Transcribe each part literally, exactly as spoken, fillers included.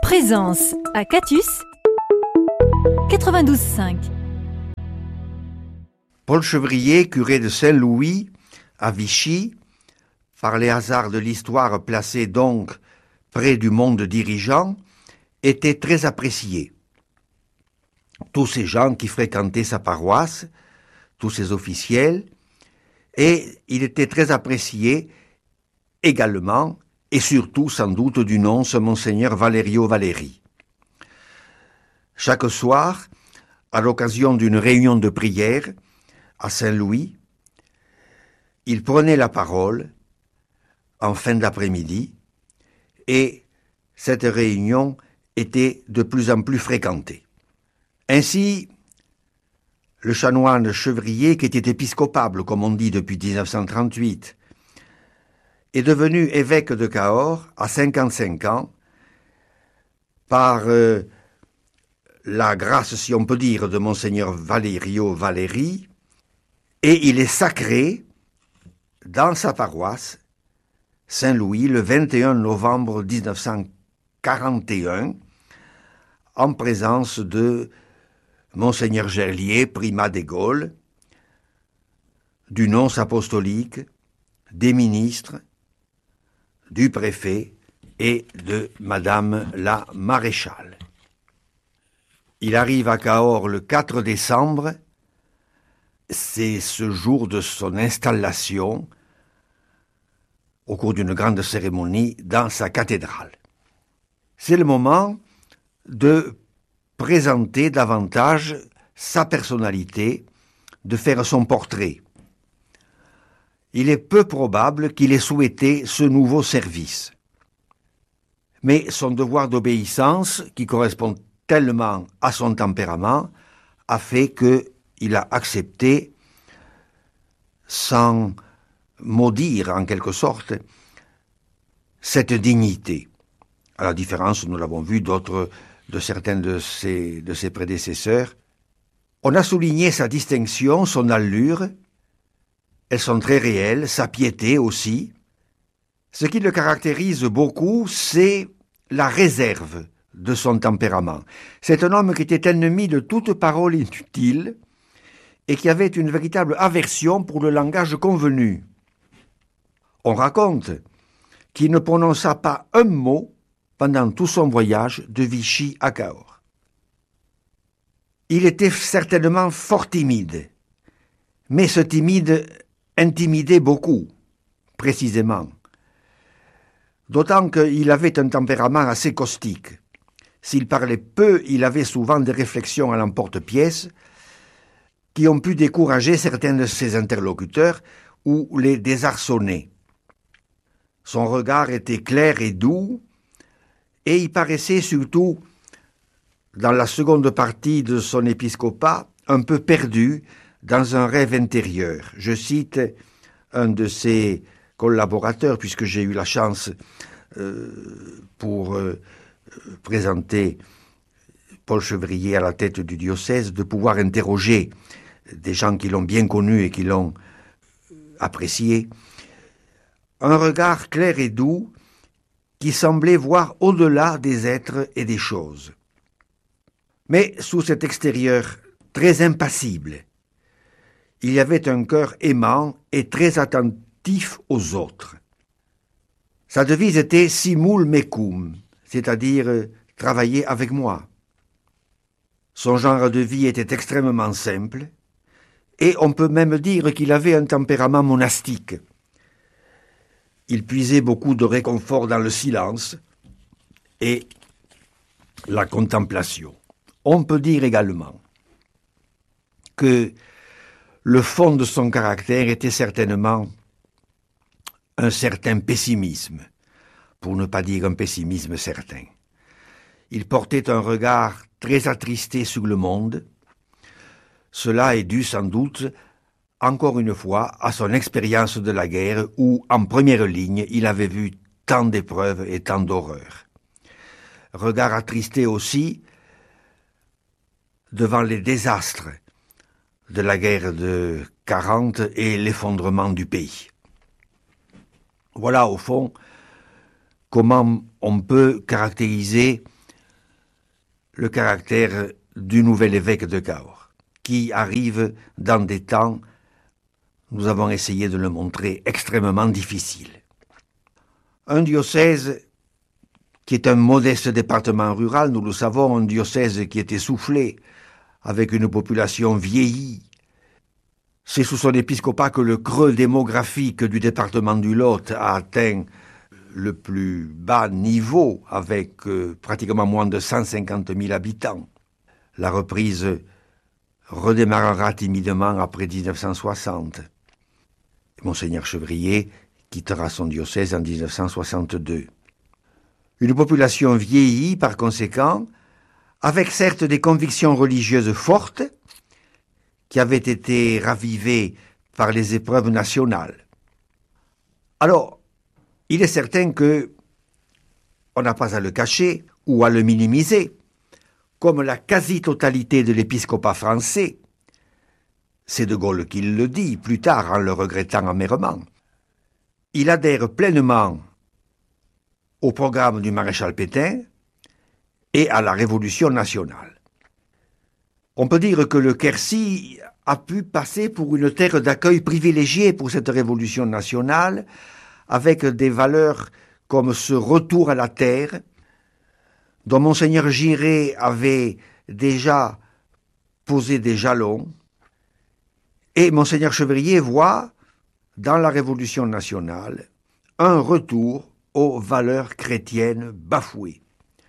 Présence à Catus quatre-vingt-douze cinq. Paul Chevrier, curé de Saint-Louis, à Vichy, par les hasards de l'histoire placé donc près du monde dirigeant, était très apprécié. Tous ces gens qui fréquentaient sa paroisse, tous ces officiels, et il était très apprécié également, et surtout sans doute du nonce Monseigneur Valerio Valeri. Chaque soir, à l'occasion d'une réunion de prière à Saint-Louis, il prenait la parole en fin d'après-midi et cette réunion était de plus en plus fréquentée. Ainsi, le chanoine Chevrier, qui était épiscopable, comme on dit depuis dix-neuf cent trente-huit, est devenu évêque de Cahors à cinquante-cinq ans par euh, la grâce, si on peut dire, de Monseigneur Valerio Valeri, et il est sacré dans sa paroisse Saint-Louis le vingt et un novembre dix-neuf cent quarante et un, en présence de Monseigneur Gerlier, primat des Gaules, du nonce apostolique, des ministres, du préfet et de Madame la maréchale. Il arrive à Cahors le quatre décembre, c'est ce jour de son installation au cours d'une grande cérémonie dans sa cathédrale. C'est le moment de présenter davantage sa personnalité, de faire son portrait. Il est peu probable qu'il ait souhaité ce nouveau service. Mais son devoir d'obéissance, qui correspond tellement à son tempérament, a fait qu'il a accepté, sans maudire en quelque sorte, cette dignité. À la différence, nous l'avons vu, d'autres, de certains de ses, de ses prédécesseurs. On a souligné sa distinction, son allure. Elles sont très réelles, sa piété aussi. Ce qui le caractérise beaucoup, c'est la réserve de son tempérament. C'est un homme qui était ennemi de toute parole inutile et qui avait une véritable aversion pour le langage convenu. On raconte qu'il ne prononça pas un mot pendant tout son voyage de Vichy à Cahors. Il était certainement fort timide, mais ce timide intimidait beaucoup, précisément. D'autant qu'il avait un tempérament assez caustique. S'il parlait peu, il avait souvent des réflexions à l'emporte-pièce qui ont pu décourager certains de ses interlocuteurs ou les désarçonner. Son regard était clair et doux, et il paraissait surtout, dans la seconde partie de son épiscopat, un peu perdu dans un rêve intérieur. Je cite un de ses collaborateurs, puisque j'ai eu la chance, euh, pour euh, présenter Paul Chevrier à la tête du diocèse, de pouvoir interroger des gens qui l'ont bien connu et qui l'ont apprécié. Un regard clair et doux qui semblait voir au-delà des êtres et des choses. Mais sous cet extérieur très impassible, il y avait un cœur aimant et très attentif aux autres. Sa devise était « simul mecum », c'est-à-dire euh, « travailler avec moi ». Son genre de vie était extrêmement simple, et on peut même dire qu'il avait un tempérament monastique. Il puisait beaucoup de réconfort dans le silence et la contemplation. On peut dire également que le fond de son caractère était certainement un certain pessimisme, pour ne pas dire un pessimisme certain. Il portait un regard très attristé sur le monde. Cela est dû sans doute, encore une fois, à son expérience de la guerre où, en première ligne, il avait vu tant d'épreuves et tant d'horreurs. Regard attristé aussi devant les désastres de la guerre de quarante et l'effondrement du pays. Voilà, au fond, comment on peut caractériser le caractère du nouvel évêque de Cahors, qui arrive dans des temps, nous avons essayé de le montrer, extrêmement difficiles. Un diocèse qui est un modeste département rural, nous le savons, un diocèse qui est essoufflé, avec une population vieillie. C'est sous son épiscopat que le creux démographique du département du Lot a atteint le plus bas niveau, avec euh, pratiquement moins de cent cinquante mille habitants. La reprise redémarrera timidement après dix-neuf cent soixante. Monseigneur Chevrier quittera son diocèse en dix-neuf cent soixante-deux. Une population vieillie, par conséquent, avec certes des convictions religieuses fortes, qui avaient été ravivées par les épreuves nationales. Alors, il est certain que on n'a pas à le cacher ou à le minimiser, comme la quasi-totalité de l'épiscopat français. C'est De Gaulle qui le dit, plus tard, en le regrettant amèrement. Il adhère pleinement au programme du maréchal Pétain et à la Révolution nationale. On peut dire que le Quercy a pu passer pour une terre d'accueil privilégiée pour cette Révolution nationale, avec des valeurs comme ce retour à la terre, dont Monseigneur Giré avait déjà posé des jalons, et Monseigneur Chevrier voit dans la Révolution nationale un retour aux valeurs chrétiennes bafouées,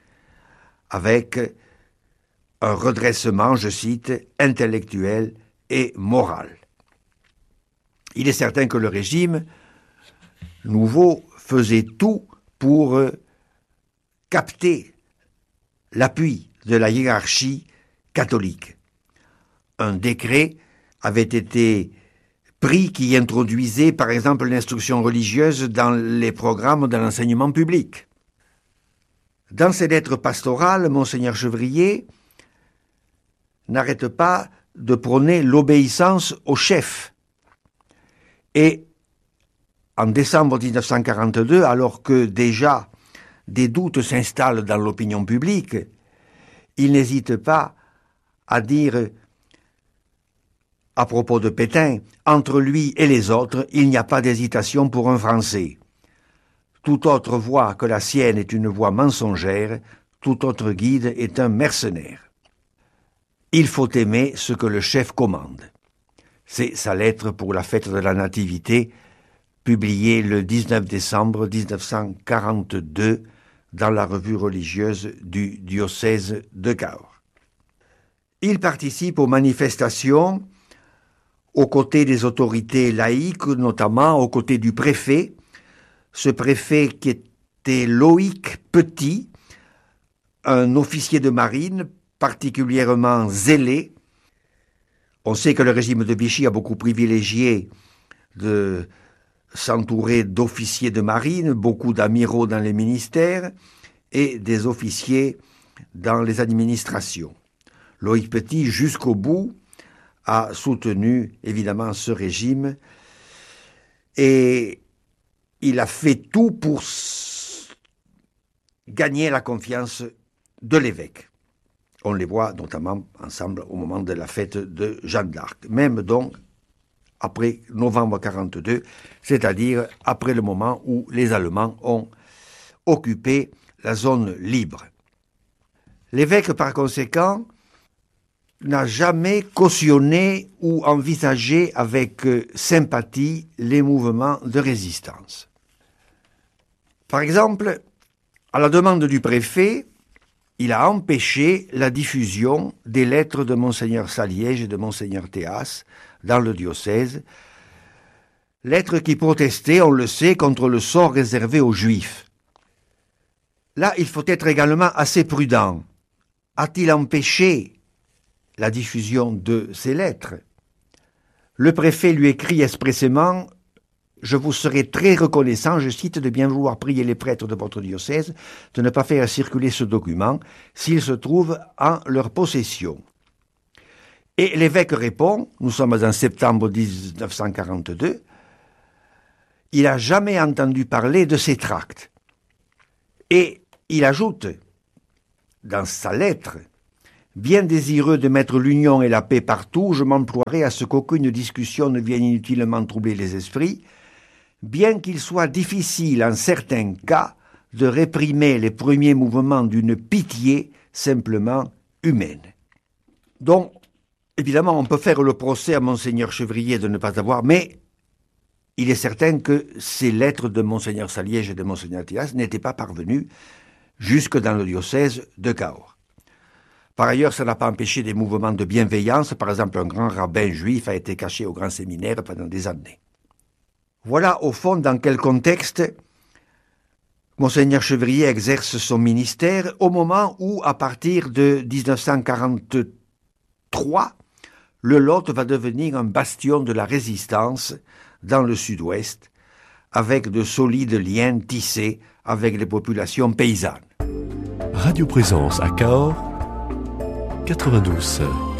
avec un redressement, je cite, intellectuel et moral. Il est certain que le régime nouveau faisait tout pour capter l'appui de la hiérarchie catholique. Un décret avait été pris qui introduisait, par exemple, l'instruction religieuse dans les programmes de l'enseignement public. Dans ses lettres pastorales, Monseigneur Chevrier n'arrête pas de prôner l'obéissance au chef. Et en décembre dix-neuf cent quarante-deux, alors que déjà des doutes s'installent dans l'opinion publique, il n'hésite pas à dire à propos de Pétain, entre lui et les autres, il n'y a pas d'hésitation pour un Français. Toute autre voie que la sienne est une voie mensongère, tout autre guide est un mercenaire. Il faut aimer ce que le chef commande. C'est sa lettre pour la fête de la Nativité, publiée le dix-neuf décembre dix-neuf cent quarante-deux dans la revue religieuse du diocèse de Cahors. Il participe aux manifestations aux côtés des autorités laïques, notamment aux côtés du préfet, ce préfet qui était Loïc Petit, un officier de marine particulièrement zélé. On sait que le régime de Vichy a beaucoup privilégié de s'entourer d'officiers de marine, beaucoup d'amiraux dans les ministères et des officiers dans les administrations. Loïc Petit, jusqu'au bout, a soutenu évidemment ce régime et il a fait tout pour gagner la confiance de l'évêque. On les voit notamment ensemble au moment de la fête de Jeanne d'Arc, même donc après novembre quarante-deux, c'est-à-dire après le moment où les Allemands ont occupé la zone libre. L'évêque, par conséquent, n'a jamais cautionné ou envisagé avec sympathie les mouvements de résistance. Par exemple, à la demande du préfet, il a empêché la diffusion des lettres de Monseigneur Saliège et de Monseigneur Théas dans le diocèse, lettres qui protestaient, on le sait, contre le sort réservé aux Juifs. Là, il faut être également assez prudent. A-t-il empêché la diffusion de ces lettres? Le préfet lui écrit expressément « Je vous serai très reconnaissant, je cite, de bien vouloir prier les prêtres de votre diocèse de ne pas faire circuler ce document s'il se trouve en leur possession. » Et l'évêque répond, nous sommes en septembre dix-neuf cent quarante-deux, il n'a jamais entendu parler de ces tracts. Et il ajoute, dans sa lettre, Bien désireux de mettre l'union et la paix partout, je m'emploierai à ce qu'aucune discussion ne vienne inutilement troubler les esprits, bien qu'il soit difficile en certains cas de réprimer les premiers mouvements d'une pitié simplement humaine. Donc, évidemment, on peut faire le procès à Monseigneur Chevrier de ne pas avoir, mais il est certain que ces lettres de Monseigneur Saliège et de Monseigneur Thias n'étaient pas parvenues jusque dans le diocèse de Cahors. Par ailleurs, ça n'a pas empêché des mouvements de bienveillance. Par exemple, un grand rabbin juif a été caché au grand séminaire pendant des années. Voilà, au fond, dans quel contexte Monseigneur Chevrier exerce son ministère au moment où, à partir de dix-neuf cent quarante-trois, le Lot va devenir un bastion de la résistance dans le sud-ouest, avec de solides liens tissés avec les populations paysannes. Radio Présence à Cahors, quatre-vingt-douze.